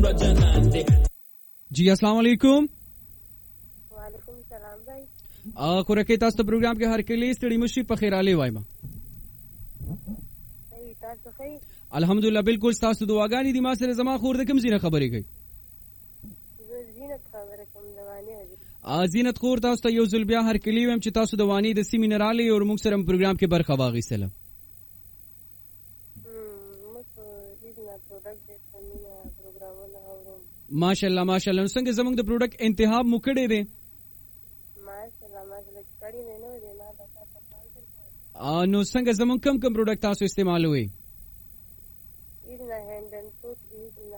जी अस्सलाम वालेकुम। वालेकुम सलाम भाई। खुरके तास्तो प्रोग्राम के हर के लिए स्टडी मुशी पखेराले वाइमा सही तास्तो सही अल्हम्दुलिल्लाह बिल्कुल तास्तो दुआगानी दिमा से जमा खोर दकम जीना खबरी गई जीनत खबर कम दवानी हजर जीनत खोर तास्तो यो जुलबिया हर के लिए हम चितास्तो दवानी द सेमिनाराले और मुक्सरम प्रोग्राम के बरखा वागी सलाम माशाल्लाह माशाल्लाह संगे जमंग द प्रोडक्ट इंतहाब मुकड़े दे माशाल्लाह माशाल्लाह कड़ी ने नो दे ना बता नो संगे जमंग कम कम प्रोडक्ट तासो इस्तेमाल हुए Izna hand and foot Izna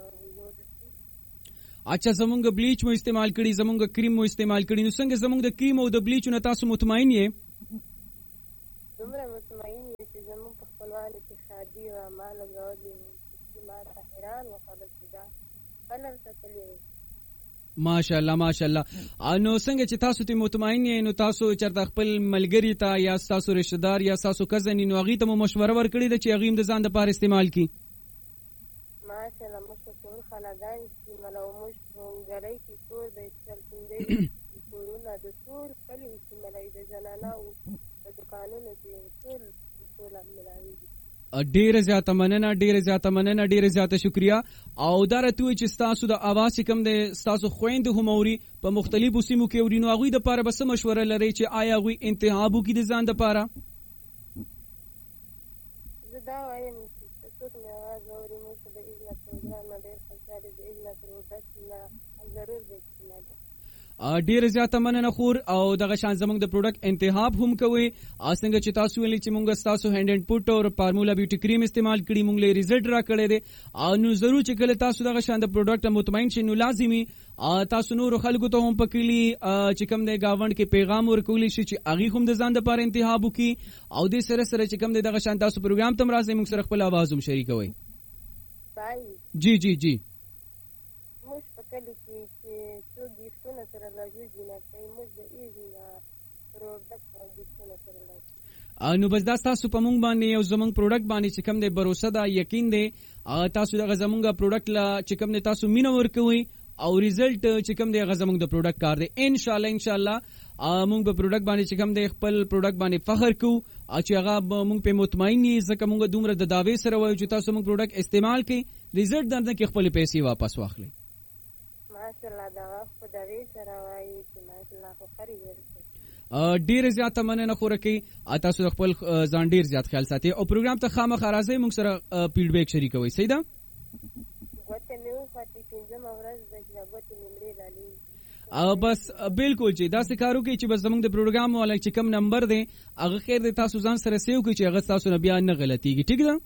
अच्छा जमंग ब्लीच मो इस्तेमाल कड़ी जमंग क्रीम मो इस्तेमाल कड़ी नो संगे जमंग द क्रीम और द ब्लीच न तासो मुतमईन ये तुमरा मुतमईन ये कि जमंग पखलवान की शादी व माल गावली की मां हैरान व खलक दा कलर तकली माशाल्लाह माशाल्लाह नो संगे چې تاسو ته مطمئن یې نو تاسو چرته خپل ملګری ته یا تاسو رشتہ دار یا تاسو کزن نو هغه ته مشوره ورکړی د چې هغه د ځان د پاره استعمال کی ماشاءالله مشکور خاندان چې ملومش غړی کی کور د چلتندې کورونه د ټول کلی چې ملای د جنانا او د دکانونو کې ټول ملایي ډیر زیاته مننه ډیر زیاته شکریا او دارته چې تاسو د اواز کم د تاسو خويند هموري په مختلفو سیمو کې ورینو هغه د پاره بس مشوره لري چې آیا هغه انتخابو کې د ځان د پاره زدا وایم چې تاسو نه आवाज اوري مو ته د اجازه پروګرام نه ډیر خوشاله دي اجازه پروګرام نه ضرور دې ډیر زیاته مننه خور او دغه شان زموږ د پروډکټ انتخاب هم کوي څنګه چې تاسو ویلي چې موږ تاسو هند اند پټ او فارمولا بیوټي کریم استعمال کړی موږ له ریزلټ را کړی دي او نو ضرور چې کله تاسو دغه شان د پروډکټ مطمئن شئ نو لازمي تاسو نور خلکو ته هم پکلی چې کوم د گاوند کې پیغام ورکولی شي چې اغي هم د ځان د پاره انتخاب وکي او د سره سره چې کوم دغه شان تاسو پروګرام تم راځي موږ سره خپل आवाज هم شریکوي جی جی جی مش پکلی چې څو ګیفتونه سره لږه جنا کوي موږ د ایزنا پروډکټ او ګیفتونه سره لږه نو بس دا تاسو په مونږ باندې یو زمونږ پروډکټ باندې چې کوم د باور ده یقین دی تاسو دغه زمونږ پروډکټ لا چې کوم د تاسو مینه ورکوي او ریزلټ چې کوم دی هغه زمونږ د پروډکټ کار دی ان شاء الله مونږ په پروډکټ باندې چې کوم دی خپل پروډکټ باندې فخر کوو چې هغه مونږ په مطمئن یې ځکه مونږ دومره د داوی سره وایو چې تاسو مونږ پروډکټ استعمال کړئ ریزلټ درته کې خپل پیسې واپس واخلئ ماشاءالله دا خدای سره وایي چې ماشاءالله خو خرید ورکړي ډیر زیاته مننه خورکی تاسو خپل ځان ډیر زیات خیال ساتي او پروګرام ته خامخا راځي موږ سره فیډبیک شریکوي صحیح ده غوته نو خاطی پنځم ورځ د غوته نمبر لالي بس بالکل چې دا سکارو کې چې بس زمونږ د پروګرام ولا چې کم نمبر دی هغه خیر دی تاسو ځان سره سیو کې چې هغه تاسو نه بیا نه غلطیږي ٹھیک ده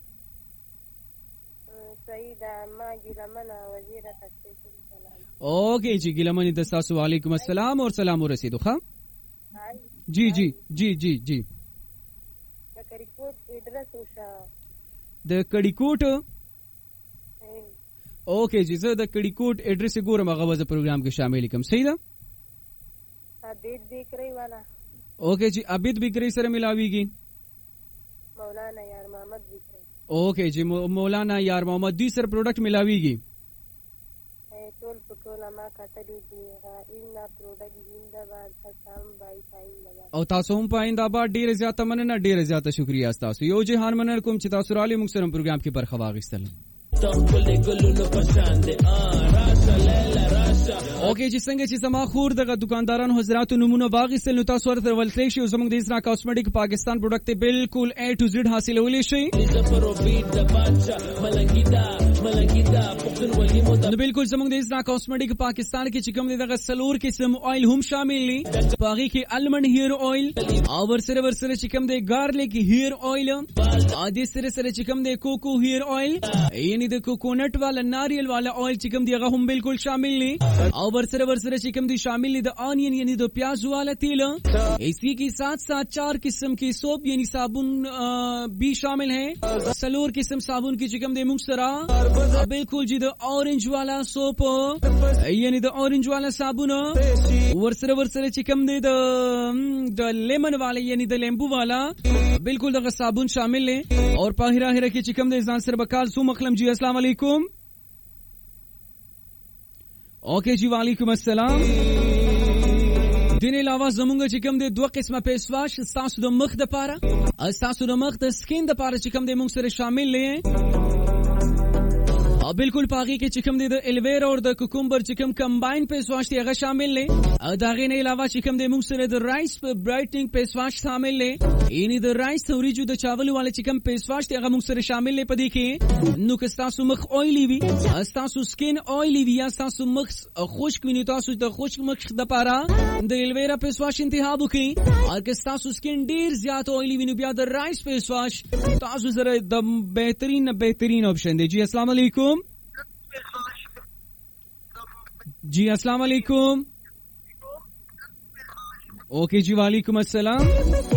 صحیح ده ما ګلمنه وزیره تاسو اوکے جی ګلمنه د تاسو علیکم السلام اور سلام ورسېدو ښا جی جی جی جی جی د کړیکوټ ایډرس وشا د کړیکوټ اوکے جی زه د کړیکوټ ایډرس ګورم هغه وځ پروګرام کې شامل کوم صحیح ده عبید بیکری والا اوکے جی عبید بیکری سره ملاویږي مولانا یار محمد بیکری اوکے جی مولانا یار محمد دی سره پروډکټ ملاویږي ټول پټولا ما کتلی دی اینا پروډکټ زنده‌باد تاسو بای پاینده او تاسو هم پاینده آباد ډیر زیاته مننه ډیر زیاته شکریا تاسو یو جهان مننه کوم چې تاسو را لې موږ سره پروګرام کې برخه واغستل اوکے چې څنګه چې سما خور دغه دکاندارانو حضرات نمونه واغستل نو تاسو ورته ولتلی شي زموږ د اسرا کاسمیټک پاکستان پروډکټ بالکل A to Z حاصلولی شي نو بالکل زموږ د اسرا کاسمیټک پاکستان کې چې کوم دغه سلور قسم آیل هم شامل دي باقي کې المنډ هیر آیل او ورسره چې کوم د ګارلیک هیر آیل عادي سره چې کوم د کوکو هیر آیل یعنی د کوکونټ والا ناریل والا آیل چې کوم دی هغه هم بالکل شامل دي او ورسره چې کوم دی شامل دي د آنین یعنی د پیاز والا تیل اسی کے ساتھ 4 قسم کی سوپ یعنی صابن بھی شامل ہیں سلور قسم صابن کی چکم دے مکسرا بالکل جی د اورنج والا سوپ یعنی د اورنج والا صابن ورسره چکم دے د لیمن والا یعنی د لیمبو والا بالکل د صابن شامل ہیں اور پاہرا کی چکم دے ځان سره بکال سو مخلم جی السلام علیکم اوکے جی وعلیکم السلام. دین علاوه زمونږ چې کوم د دوه قسمه فیس واش تاسو د مخ د پاره تاسو د مخ د سکین د پاره چې کوم د موږ سره شامل لې بالکل پاغي کې چې کوم د الویرا او د کوکومبر چې کوم کمباین فیس واش دی هغه شامل لې دا غي نه علاوه چې کوم د موږ سره د رایس برایټنینګ فیس واش شامل لې یعنی د رایس اوریجو د چاول والے چې کوم فیس واش دی هغه موږ سره شامل لې پدې کې نو که تاسو مخ اویلی وي تاسو سکین اویلی وي یا تاسو مخ خشک وي تاسو د خشک مخ د پاره د الویرا فیس واش انتخاب وکړئ او که تاسو سکین ډیر زیات اویلی وي نو بیا د رایس فیس واش تاسو سره د بهترین آپشن دی. جی السلام علیکم. جی السلام علیکم. اوکے جی وعلیکم السلام.